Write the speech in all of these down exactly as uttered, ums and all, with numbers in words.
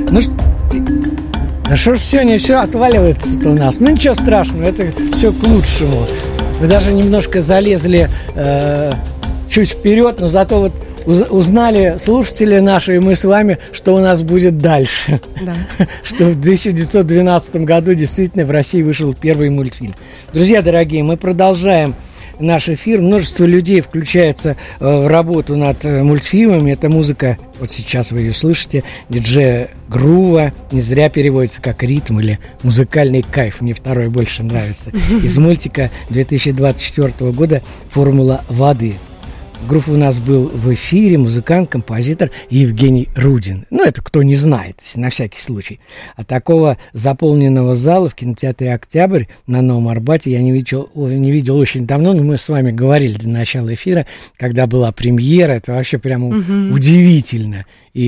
Ну что... Да что ж сегодня все отваливается-то у нас? Ну ничего страшного, это все к лучшему. Мы даже немножко залезли э, чуть вперед, но зато вот узнали слушатели наши и мы с вами, что у нас будет дальше. Да. Что в тысяча девятьсот двенадцатом году действительно в России вышел первый мультфильм. Друзья дорогие, мы продолжаем наш эфир. Множество людей включается в работу над мультфильмами. Это музыка, вот сейчас вы ее слышите, диджея Грува. Не зря переводится как ритм или музыкальный кайф. Мне второй больше нравится. Из мультика две тысячи двадцать четвёртого года «Формула воды». Грув у нас был в эфире, музыкант, композитор Евгений Рудин. Ну, это кто не знает, на всякий случай. А такого заполненного зала в кинотеатре «Октябрь» на Новом Арбате я не видел, не видел очень давно, но мы с вами говорили до начала эфира, когда была премьера, это вообще прямо угу. удивительно.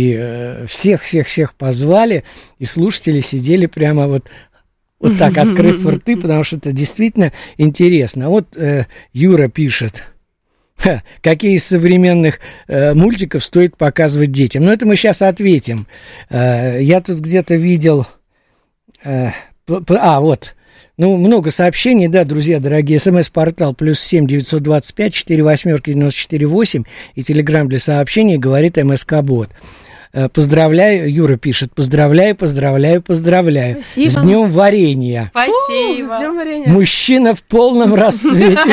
И всех-всех-всех э, позвали, и слушатели сидели прямо вот... Вот так, открыв рты, потому что это действительно интересно. А вот э, Юра пишет... Ха, какие из современных э, мультиков стоит показывать детям? Ну, это мы сейчас ответим. Э, я тут где-то видел... Э, п- п- а, вот. Ну, много сообщений, да, друзья дорогие. СМС-портал плюс семь девятьсот двадцать пять четыре восьмерки девяносто четыре восемь и телеграм для сообщений говорит МСК-бот. Поздравляю, Юра пишет, поздравляю, поздравляю, поздравляю. Спасибо. С днем варенья. Спасибо. С днем варенья. Мужчина в полном рассвете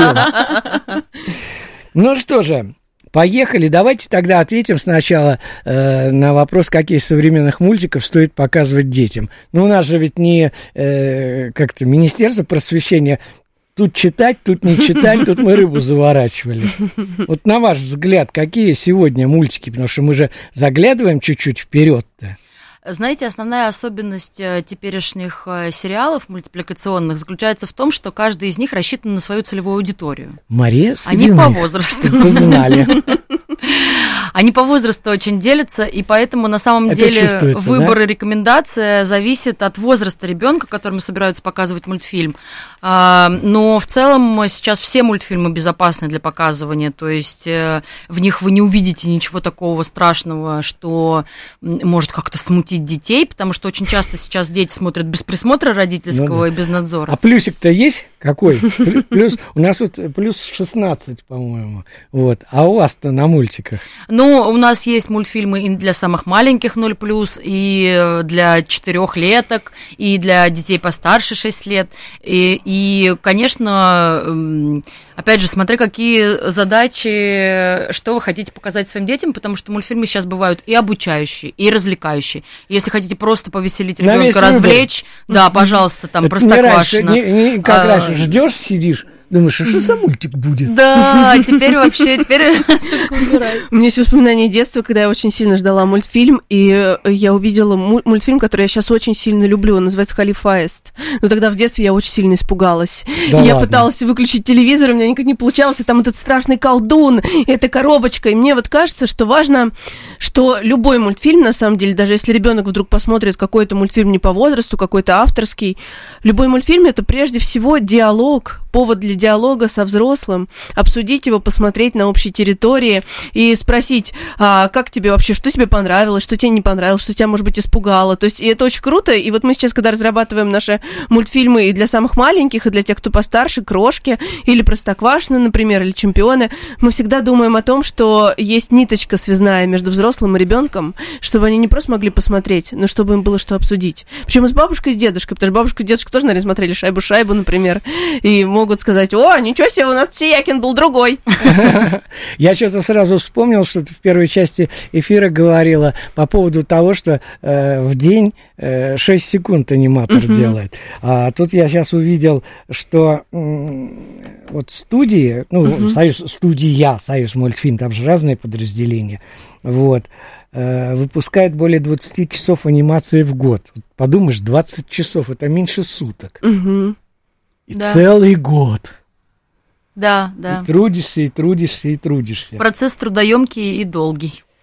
сил. Ну что же, поехали. Давайте тогда ответим сначала э, на вопрос, какие из современных мультиков стоит показывать детям. Ну, у нас же ведь не э, как-то Министерство просвещения. Тут читать, тут не читать, тут мы рыбу заворачивали. Вот на ваш взгляд, какие сегодня мультики? Потому что мы же заглядываем чуть-чуть вперед-то. Знаете, основная особенность теперешних сериалов мультипликационных заключается в том, что каждый из них рассчитан на свою целевую аудиторию. Мария, они по возрасту. Вы знали. Они по возрасту очень делятся, и поэтому на самом Это деле выбор да? и рекомендация зависит от возраста ребенка, которому собираются показывать мультфильм. Но в целом сейчас все мультфильмы безопасны для показывания, то есть в них вы не увидите ничего такого страшного, что может как-то смутить детей, потому что очень часто сейчас дети смотрят без присмотра родительского ну, да. и без надзора. А плюсик-то есть какой? Плюс, у нас вот плюс шестнадцать, по-моему. Вот. А у вас-то на мультиках? Ну, у нас есть мультфильмы и для самых маленьких ноль плюс, и для четырехлеток, и для детей постарше шесть лет. И, и, конечно, опять же, смотря какие задачи, что вы хотите показать своим детям, потому что мультфильмы сейчас бывают и обучающие, и развлекающие. Если хотите просто повеселить ребенка, развлечь, выбор. Да, пожалуйста, там Простоквашино. Не, не, не как а, раньше, ждешь, сидишь. Думаешь, а что за мультик будет? Да, теперь вообще, теперь... У меня есть воспоминания детства, когда я очень сильно ждала мультфильм, и я увидела мультфильм, который я сейчас очень сильно люблю, он называется «Халифаест». Но тогда в детстве я очень сильно испугалась. Да я ладно. Пыталась выключить телевизор, у меня никак не получалось, и там этот страшный колдун, и эта коробочка. И мне вот кажется, что важно, что любой мультфильм, на самом деле, даже если ребенок вдруг посмотрит какой-то мультфильм не по возрасту, какой-то авторский, любой мультфильм — это прежде всего диалог, повод для диалога со взрослым, обсудить его, посмотреть на общей территории и спросить, а как тебе вообще, что тебе понравилось, что тебе не понравилось, что тебя, может быть, испугало. То есть и это очень круто. И вот мы сейчас, когда разрабатываем наши мультфильмы и для самых маленьких, и для тех, кто постарше, «Крошки» или «Простоквашино», например, или «Чемпионы», мы всегда думаем о том, что есть ниточка связная между взрослым и ребенком, чтобы они не просто могли посмотреть, но чтобы им было что обсудить. Причем с бабушкой, с дедушкой, потому что бабушка и дедушка тоже, наверное, смотрели «Шайбу-шайбу», например, и могут сказать: о, ничего себе, у нас Сиякин был другой. Я что-то сразу вспомнил, что ты в первой части эфира говорила по поводу того, что э, в день э, шесть секунд аниматор uh-huh. делает. А тут я сейчас увидел, что э, вот студии, ну, uh-huh. Союз, студия, Союз мультфильм, там же разные подразделения, вот, э, выпускает более двадцать часов анимации в год. Подумаешь, двадцать часов, это меньше суток. Uh-huh. И да. целый год. Да, да. И трудишься, и трудишься, и трудишься. Процесс трудоемкий и долгий.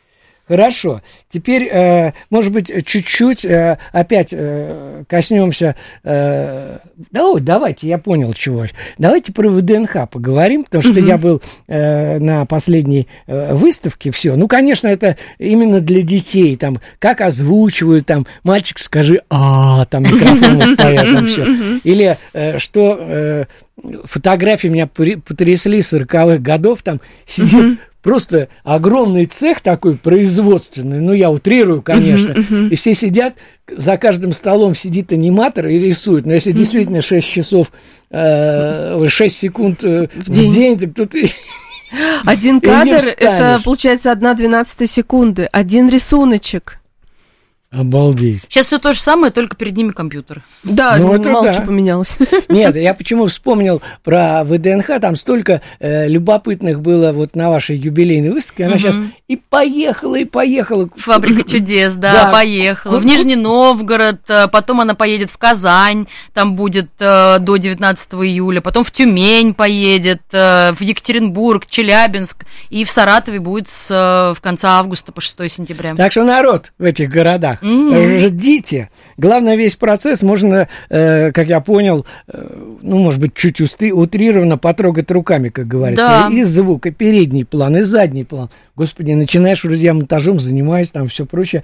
Хорошо. Теперь, э, может быть, чуть-чуть э, опять э, коснемся... Э, да, ой, давайте, я понял, чего. Давайте про ВДНХ поговорим, потому что mm-hmm. я был э, на последней э, выставке, все. Ну, конечно, это именно для детей, там, как озвучивают, там, мальчик, скажи, а, там микрофоны стоят, там все. Или э, что... Э, фотографии меня потрясли сороковых годов, там сидит... Просто огромный цех такой производственный, ну, я утрирую, конечно, uh-huh, uh-huh. и все сидят, за каждым столом сидит аниматор и рисует. Но если uh-huh. действительно шесть часов, э, шесть секунд э, в день, в день так тут... Один кадр, это, получается, одна двенадцатая секунды, один рисуночек. Обалдеть. Сейчас все то же самое, только перед ними компьютер. Да, ну, мало да. что поменялось. Нет, я почему вспомнил про ВДНХ, там столько э, любопытных было вот на вашей юбилейной выставке, она угу. сейчас и поехала, и поехала. Фабрика чудес, да, да. поехала. В Нижний Новгород, потом она поедет в Казань, там будет э, до девятнадцатого июля, потом в Тюмень поедет, э, в Екатеринбург, Челябинск, и в Саратове будет с, э, в конце августа по шестое сентября. Так что народ в этих городах, mm-hmm. ждите. Главное, весь процесс можно, э, как я понял, э, ну, может быть, чуть устри- утрированно потрогать руками, как говорится. Да. И звук, и передний план, и задний план. Господи, начинаешь вроде я монтажом занимаюсь, там все прочее.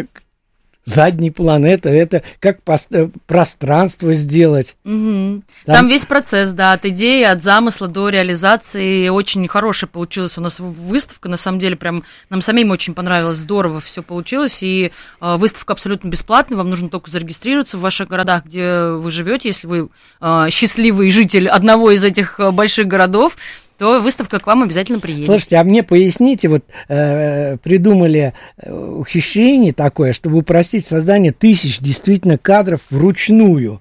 Задний план, это, это как пост- пространство сделать. Угу. Там... Там весь процесс, да, от идеи, от замысла до реализации. Очень хорошая получилась у нас выставка, на самом деле, прям нам самим очень понравилось, здорово все получилось, и э, выставка абсолютно бесплатная, вам нужно только зарегистрироваться в ваших городах, где вы живете, если вы э, счастливый житель одного из этих больших городов, то выставка к вам обязательно приедет. Слушайте, а мне поясните, вот э, придумали ухищрение такое, чтобы упростить создание тысяч действительно кадров вручную.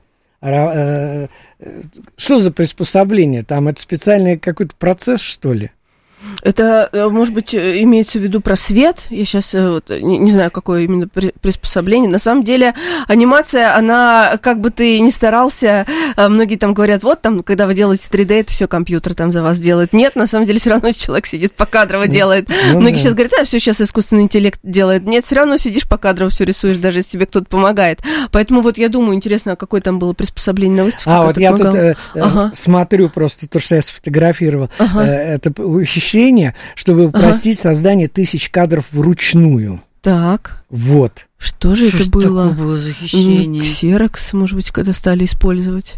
Э, э, что за приспособление? Там это специальный какой-то процесс, что ли? Это, может быть, имеется в виду просвет. Я сейчас вот, не, не знаю, какое именно приспособление. На самом деле, анимация, она, как бы ты ни старался, многие там говорят, вот там, когда вы делаете три дэ, это все компьютер там за вас делает. Нет, на самом деле, все равно человек сидит покадрово делает. Ну, многие да. сейчас говорят, а все сейчас искусственный интеллект делает. Нет, все равно сидишь покадрово, все рисуешь, даже если тебе кто-то помогает. Поэтому вот я думаю, интересно, какое там было приспособление на выставке. А, вот я помогало. тут э, ага. смотрю просто то, что я сфотографировал. Ага. Э, это ухищрение, чтобы упростить ага. создание тысяч кадров вручную. Так. Вот. Что же что это было? Такое было за хищение? Ксерокс, может быть, когда стали использовать.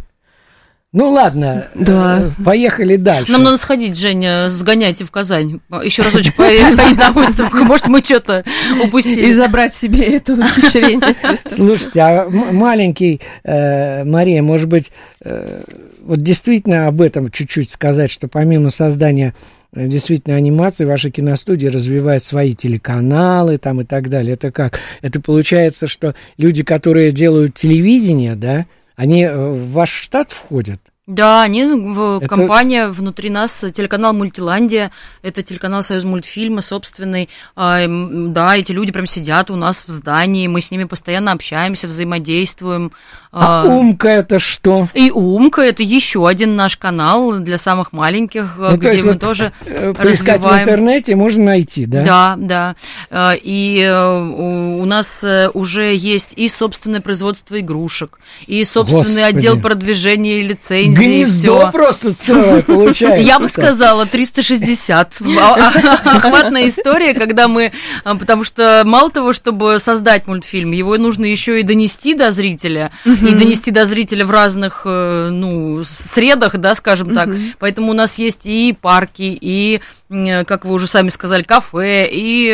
Ну ладно, да. э, поехали дальше. Нам надо сходить, Женя, сгоняйте в Казань. Еще разочек сходить на выставку. Может, мы что-то упустили. И забрать себе это ухищрение. Слушайте, а маленький, э, Мария, может быть, э, вот действительно об этом чуть-чуть сказать, что помимо создания действительно анимации, ваша киностудия развивает свои телеканалы там и так далее. Это как? Это получается, что люди, которые делают телевидение, да, они в ваш штат входят? Да, они в это... компания внутри нас, телеканал «Мультиландия», это телеканал «Союзмультфильма» собственный, да, эти люди прям сидят у нас в здании, мы с ними постоянно общаемся, взаимодействуем. А «Умка» это что? И «Умка» это еще один наш канал для самых маленьких, ну, где то есть мы вот тоже поискать развиваем. В интернете можно найти, да? Да, да, и у нас уже есть и собственное производство игрушек, и собственный Господи. отдел продвижения и лицензий. Гнездо все. Просто целое получается. Я бы сказала, триста шестьдесят. Охватная история, когда мы... Потому что мало того, чтобы создать мультфильм, его нужно еще и донести до зрителя, и донести до зрителя в разных, ну, средах, да, скажем так. Поэтому у нас есть и парки, и, как вы уже сами сказали, кафе, и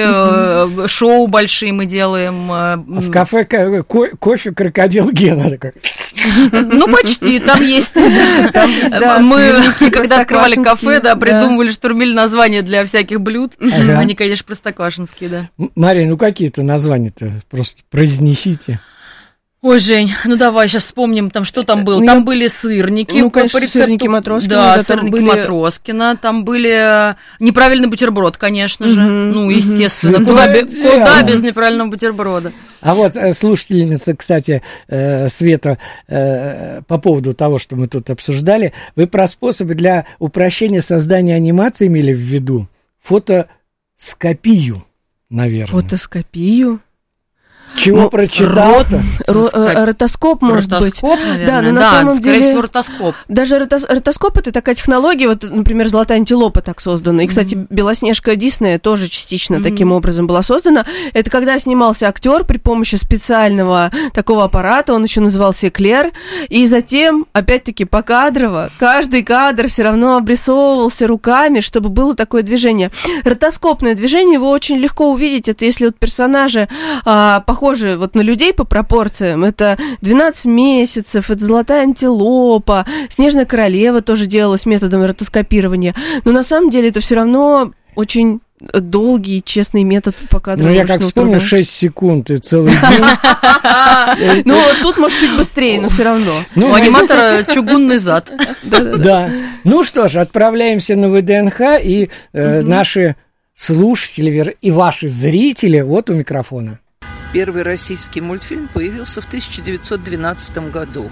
шоу большие мы делаем. В кафе кофе крокодил Гена такой. Ну, почти, там есть... Там есть да, мы, когда открывали кафе, да, придумывали, да. штурмили названия для всяких блюд. Ага. Они, конечно, простоквашинские, да. Мария, ну какие-то названия-то? Просто произнесите. Ой, Жень, ну давай сейчас вспомним, там что там было. Там были сырники. Ну, конечно, по сырники Матроскина. Да, да сырники были... Матроскина. Там были неправильный бутерброд, конечно же. Mm-hmm. Ну, естественно. Mm-hmm. Куда, без, куда без неправильного бутерброда? А вот слушательница, кстати, Света, по поводу того, что мы тут обсуждали, вы про способы для упрощения создания анимации имели в виду фотоскопию. наверное. Фотоскопию. Чего ну, прочитал-то? Рот, ротоскоп, может ротоскоп, быть. Наверное. Да, но да, на самом скорее деле... всего, ротоскоп. Даже ротос, ротоскоп — это такая технология, вот, например, «Золотая антилопа» так создана. И, кстати, mm-hmm. «Белоснежка» Диснея тоже частично mm-hmm. таким образом была создана. Это когда снимался актер при помощи специального такого аппарата, он еще назывался «Эклер», и затем, опять-таки, покадрово, каждый кадр все равно обрисовывался руками, чтобы было такое движение. Ротоскопное движение его очень легко увидеть. Это если вот персонажи а, похожи вот на людей по пропорциям. Это двенадцать месяцев, это «Золотая антилопа», «Снежная королева» тоже делалась методом ротоскопирования. Но на самом деле это все равно очень долгий, честный метод по кадру. Ну, я как вспомню, шесть секунд и целый день. Ну, вот тут, может, чуть быстрее, но все равно. У аниматора чугунный зад. Да. Ну что ж, отправляемся на вэ дэ эн ха, и наши слушатели и ваши зрители вот у микрофона. Первый российский мультфильм появился в тысяча девятьсот двенадцатом году,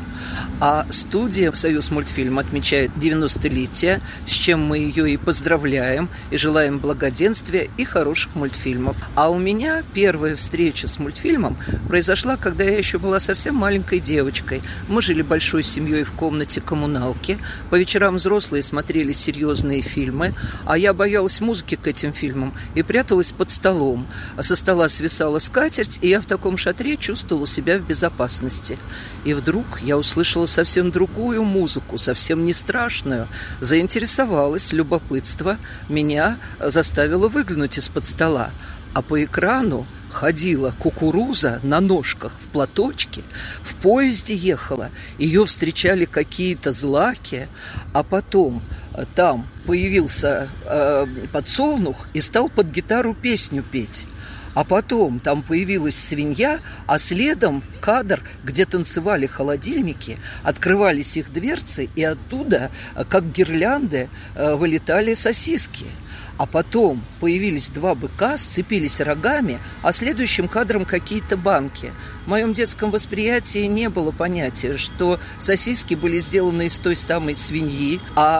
а студия «Союзмультфильм» отмечает девяностолетие, с чем мы ее и поздравляем, и желаем благоденствия и хороших мультфильмов. А у меня первая встреча с мультфильмом произошла, когда я еще была совсем маленькой девочкой. Мы жили большой семьей в комнате коммуналки, по вечерам взрослые смотрели серьезные фильмы, а я боялась музыки к этим фильмам и пряталась под столом. Со стола свисала скатерть, и я в таком шатре чувствовала себя в безопасности. И вдруг я услышала совсем другую музыку, совсем не страшную. Заинтересовалась, любопытство меня заставило выглянуть из-под стола. А по экрану ходила кукуруза на ножках в платочке, в поезде ехала, ее встречали какие-то злаки, а потом там появился э, подсолнух и стал под гитару песню петь. А потом там появилась свинья, а следом кадр, где танцевали холодильники, открывались их дверцы, и оттуда, как гирлянды, вылетали сосиски. А потом появились два быка, сцепились рогами, а следующим кадром какие-то банки. В моем детском восприятии не было понятия, что сосиски были сделаны из той самой свиньи,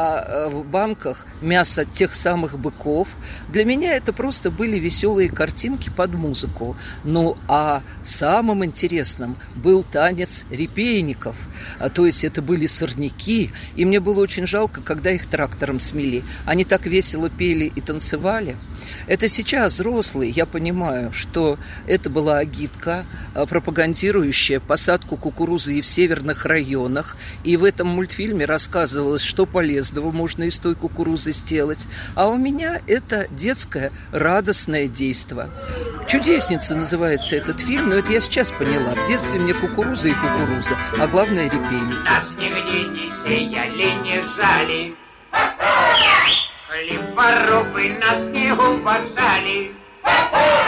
а в банках мясо тех самых быков. Для меня это просто были веселые картинки под музыку. Ну, а самым интересным был танец репейников. То есть это были сорняки, и мне было очень жалко, когда их трактором смели. Они так весело пели и танцевали. Это сейчас, взрослые, я понимаю, что это была агитка, пропагандирующая посадку кукурузы и в северных районах. И в этом мультфильме рассказывалось, что полезного можно из той кукурузы сделать. А у меня это детское радостное действо. «Чудесница» называется этот фильм, но это я сейчас поняла. В детстве мне кукуруза и кукуруза, а главное репейники. Нас нигде не сеяли, не жали. Хлеборобы нас не уважали.